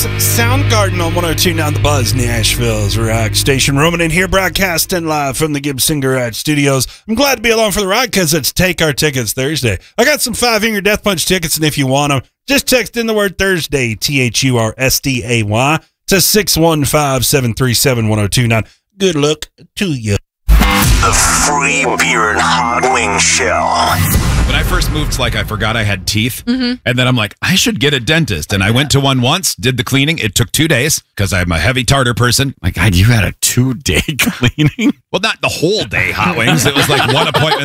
Soundgarden on 102.9 The Buzz, Nashville's rock station. Roman in here, broadcasting live from the Gibson Garage Studios. I'm glad to be along for the ride because it's Take Our Tickets Thursday. I got some Five Finger Death Punch tickets, and if you want them, just text in the word Thursday, THURSDAY, to 615-737-1029. Good luck to you. The Free Beer and Hot Wing Show. When I first moved, I forgot I had teeth. And then I'm like, I should get a dentist. And I went to one once, did the cleaning. It took 2 days because I'm a heavy tartar person. My God, you had a 2-day cleaning? Well, not the whole day, Hot Wings. It was like one appointment